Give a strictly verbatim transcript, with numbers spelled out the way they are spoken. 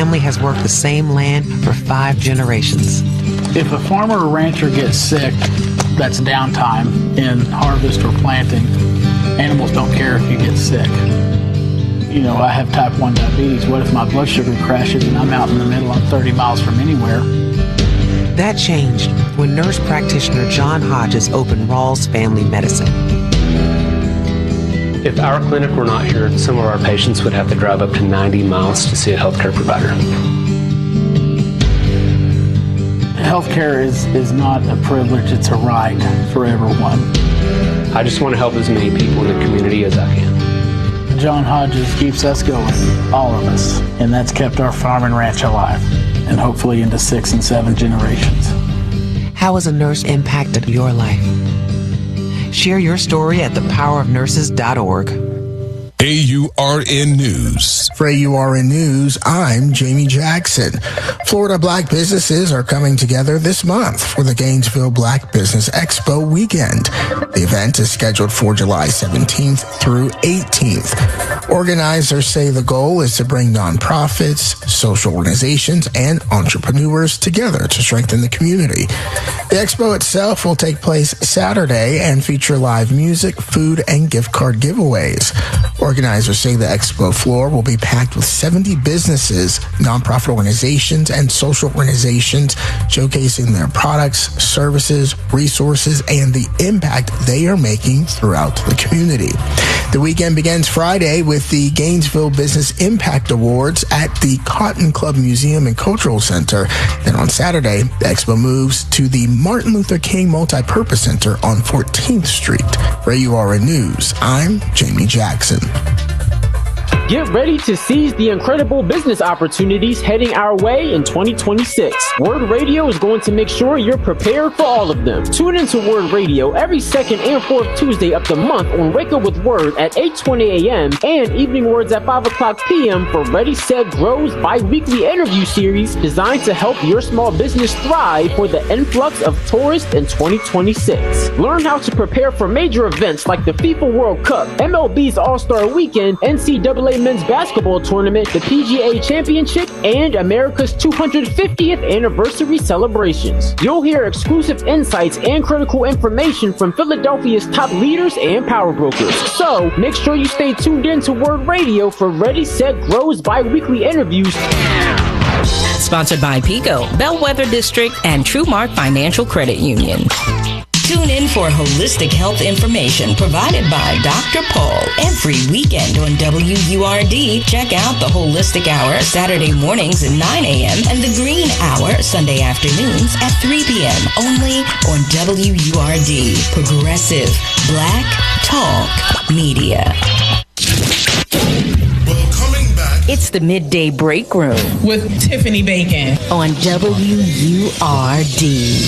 family has worked the same land for five generations. If a farmer or rancher gets sick, that's downtime in harvest or planting. Animals don't care if you get sick. You know, I have type one diabetes. What if my blood sugar crashes and I'm out in the middle, I'm thirty miles from anywhere? That changed when nurse practitioner John Hodges opened Rawls Family Medicine. If our clinic were not here, some of our patients would have to drive up to ninety miles to see a healthcare provider. Healthcare is, is not a privilege, it's a right for everyone. I just want to help as many people in the community as I can. John Hodges keeps us going, all of us, and that's kept our farm and ranch alive, and hopefully into six and seven generations. How has a nurse impacted your life? Share your story at the power of nurses dot org. A U R N News. For A U R N News, I'm Jamie Jackson. Florida black businesses are coming together this month for the Gainesville Black Business Expo weekend. The event is scheduled for July seventeenth through eighteenth. Organizers say the goal is to bring nonprofits, social organizations, and entrepreneurs together to strengthen the community. The expo itself will take place Saturday and feature live music, food, and gift card giveaways. Organizers say the expo floor will be packed with seventy businesses, nonprofit organizations, and social organizations showcasing their products, services, resources, and the impact they are making throughout the community. The weekend begins Friday with the Gainesville Business Impact Awards at the Cotton Club Museum and Cultural Center. Then on Saturday, the expo moves to the Martin Luther King Multipurpose Center on fourteenth Street. For A U R N News, I'm Jamie Jackson. Get ready to seize the incredible business opportunities heading our way in twenty twenty-six. Word Radio is going to make sure you're prepared for all of them. Tune into Word Radio every second and fourth Tuesday of the month on Wake Up With Word at eight twenty a.m. and Evening Words at five o'clock p.m. for Ready, Set, Grow's bi-weekly interview series designed to help your small business thrive for the influx of tourists in twenty twenty-six. Learn how to prepare for major events like the FIFA World Cup, M L B's All-Star Weekend, N C double A Men's Basketball Tournament, the P G A Championship, and America's two hundred fiftieth anniversary celebrations. You'll hear exclusive insights and critical information from Philadelphia's top leaders and power brokers. So make sure you stay tuned in to Word Radio for Ready, Set, Grow's bi-weekly interviews. Sponsored by PICO, Bellwether District, and TrueMark Financial Credit Union. Tune in for holistic health information provided by Doctor Paul every weekend on W U R D. Check out the Holistic Hour Saturday mornings at nine a.m. and the Green Hour Sunday afternoons at three p.m. only on W U R D. Progressive Black Talk Media. Well, coming back. It's the Midday Break Room with Tiffany Bacon on W U R D.